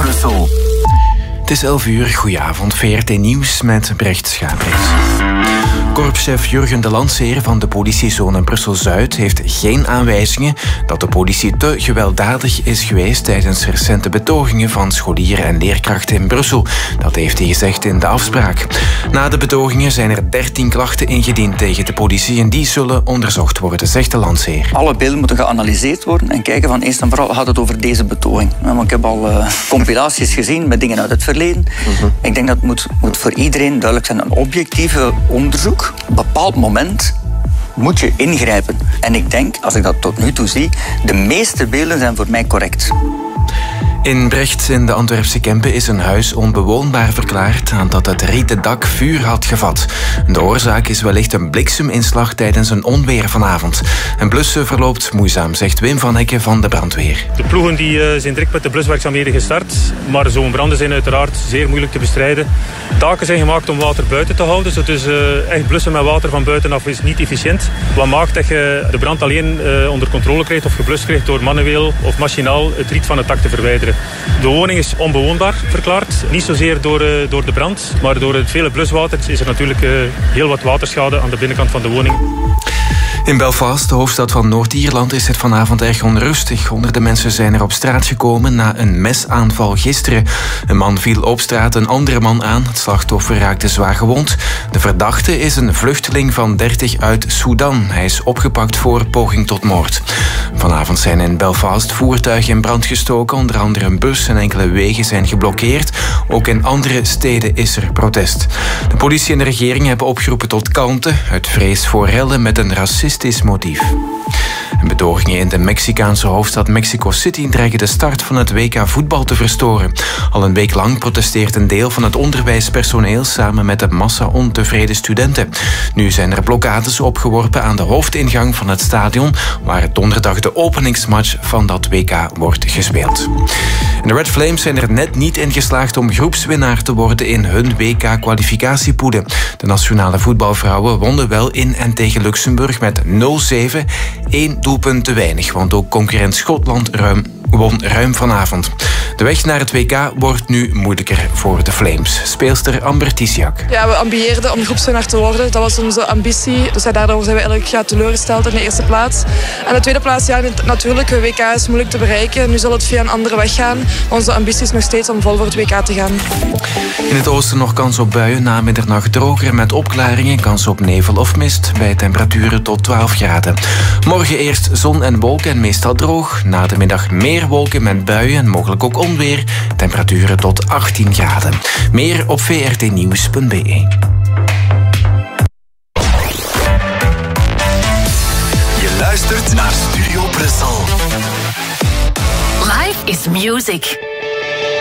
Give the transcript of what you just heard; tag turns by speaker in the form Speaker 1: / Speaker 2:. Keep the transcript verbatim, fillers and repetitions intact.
Speaker 1: Brussel. Het is elf uur, goedenavond, V R T Nieuws met Brecht Schaaprijs. Korpschef Jurgen de Landseer van de politiezone Brussel-Zuid heeft geen aanwijzingen dat de politie te gewelddadig is geweest tijdens recente betogingen van scholieren en leerkrachten in Brussel. Dat heeft hij gezegd in de afspraak. Na de betogingen zijn er dertien klachten ingediend tegen de politie en die zullen onderzocht worden, zegt de Landseer.
Speaker 2: Alle beelden moeten geanalyseerd worden en kijken van eerst en vooral gaat het over deze betoging. Want ik heb al uh, compilaties gezien met dingen uit het verleden. Mm-hmm. Ik denk dat het moet, moet voor iedereen duidelijk zijn, een objectieve onderzoek. Op een bepaald moment moet je ingrijpen. En ik denk, als ik dat tot nu toe zie, de meeste beelden zijn voor mij correct.
Speaker 1: In Brecht in de Antwerpse Kempen is een huis onbewoonbaar verklaard nadat het rieten dak vuur had gevat. De oorzaak is wellicht een blikseminslag tijdens een onweer vanavond. En blussen verloopt moeizaam, zegt Wim van Hekken van de brandweer.
Speaker 3: De ploegen die, uh, zijn direct met de bluswerkzaamheden gestart, maar zo'n branden zijn uiteraard zeer moeilijk te bestrijden. Taken zijn gemaakt om water buiten te houden, dus uh, echt blussen met water van buitenaf is niet efficiënt. Wat maakt dat je de brand alleen uh, onder controle krijgt of geblust krijgt door manueel of machinaal het riet van het dak te verwijderen. De woning is onbewoonbaar verklaard. Niet zozeer door, uh, door de brand, maar door het vele bluswater is er natuurlijk uh, heel wat waterschade aan de binnenkant van de woning.
Speaker 1: In Belfast, de hoofdstad van Noord-Ierland, is het vanavond erg onrustig. Honderden mensen zijn er op straat gekomen na een mesaanval gisteren. Een man viel op straat een andere man aan. Het slachtoffer raakte zwaar gewond. De verdachte is een vluchteling van dertig uit Sudan. Hij is opgepakt voor poging tot moord. Vanavond zijn in Belfast voertuigen in brand gestoken. Onder andere een bus en enkele wegen zijn geblokkeerd. Ook in andere steden is er protest. De politie en de regering hebben opgeroepen tot kalmte uit vrees voor rellen met een racistisch motief. En betogingen in de Mexicaanse hoofdstad Mexico City dreigen de start van het W K voetbal te verstoren. Al een week lang protesteert een deel van het onderwijspersoneel samen met de massa ontevreden studenten. Nu zijn er blokkades opgeworpen aan de hoofdingang van het stadion, waar donderdag de openingsmatch van dat W K wordt gespeeld. En de Red Flames zijn er net niet in geslaagd om groepswinnaar te worden in hun W K-kwalificatiepoelen. De nationale voetbalvrouwen wonnen wel in en tegen Luxemburg met nul zeven, één doelpunt te weinig, want ook concurrent Schotland ruim, won ruim vanavond. De weg naar het W K wordt nu moeilijker voor de Flames. Speelster Amber Tisiak.
Speaker 4: Ja, we ambieerden om groepswinnaar te worden. Dat was onze ambitie. Dus ja, daardoor zijn we eigenlijk ja, teleurgesteld in de eerste plaats. En de tweede plaats, ja, natuurlijk, het W K is moeilijk te bereiken. Nu zal het via een andere weg gaan. Onze ambitie is nog steeds om vol voor het W K te gaan.
Speaker 1: In het oosten nog kans op buien, na middernacht droger met opklaringen, kans op nevel of mist, bij temperaturen tot twaalf graden. Morgen eerst zon en wolken en meestal droog. Na de middag meer wolken met buien en mogelijk ook onweer. Temperaturen tot achttien graden. Meer op v r t nieuws punt b e.
Speaker 5: Je luistert naar Studio Brussel.
Speaker 6: Life is music.